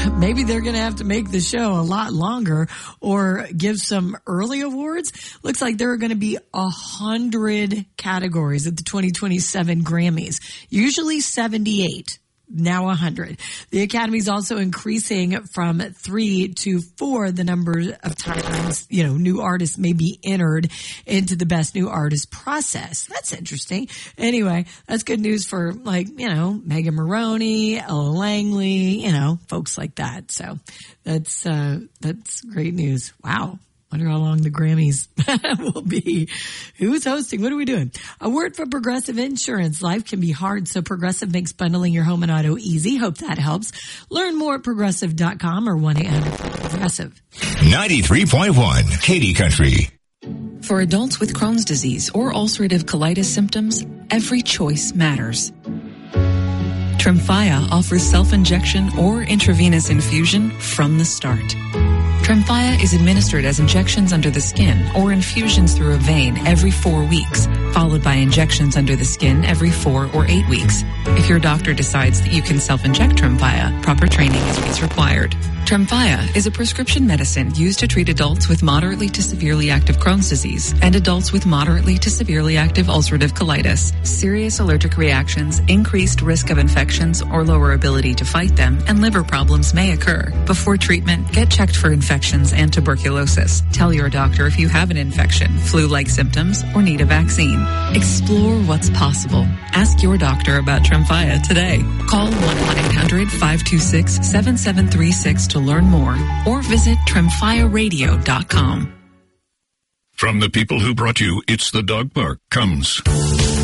maybe they're going to have to make the show a lot longer or give some early awards. Looks like there are going to be 100 categories at the 2027 Grammys, usually 78. Now 100. The Academy is also increasing from 3 to 4 the number of times, new artists may be entered into the Best New Artist process. That's interesting. Anyway, that's good news for Megan Maroney, Ella Langley, folks like that. So that's great news. Wow. Wonder how long the Grammys will be. Who's hosting? What are we doing? A word for Progressive Insurance. Life can be hard, so Progressive makes bundling your home and auto easy. Hope that helps. Learn more at Progressive.com or 1-800-PROGRESSIVE. 93.1 Katy Country. For adults with Crohn's disease or ulcerative colitis symptoms, every choice matters. Tremfya offers self-injection or intravenous infusion from the start. Tremfya is administered as injections under the skin or infusions through a vein every 4 weeks, followed by injections under the skin every 4 or 8 weeks. If your doctor decides that you can self-inject Tremfya, proper training is required. Tremfya is a prescription medicine used to treat adults with moderately to severely active Crohn's disease and adults with moderately to severely active ulcerative colitis. Serious allergic reactions, increased risk of infections or lower ability to fight them, and liver problems may occur. Before treatment, get checked for infections and tuberculosis. Tell your doctor if you have an infection, flu-like symptoms, or need a vaccine. Explore what's possible. Ask your doctor about Tremfya today. Call 1-800-526-7736 to learn more or visit TremfyaRadio.com. From the people who brought you It's the Dog Park comes